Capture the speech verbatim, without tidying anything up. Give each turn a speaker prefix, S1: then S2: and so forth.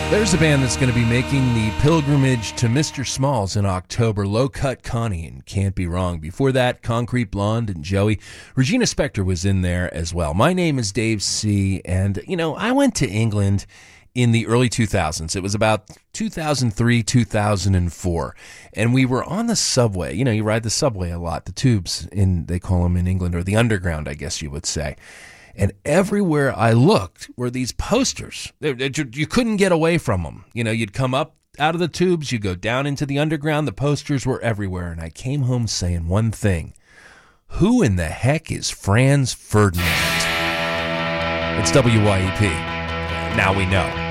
S1: There's a band that's going to be making the pilgrimage to Mister Smalls in October, Low Cut Connie, and Can't Be Wrong. Before that, Concrete Blonde and Joey. Regina Spektor was in there as well. My name is Dave C., and, you know, I went to England in the early two thousands. It was about two thousand three, two thousand four, and we were on the subway. You know, you ride the subway a lot, the tubes, in they call them in England, or the underground, I guess you would say. And everywhere I looked were these posters. You couldn't get away from them. You know, you'd come up out of the tubes, you'd go down into the underground, the posters were everywhere. And I came home saying one thing: who in the heck is Franz Ferdinand? It's W Y E P. Now we know.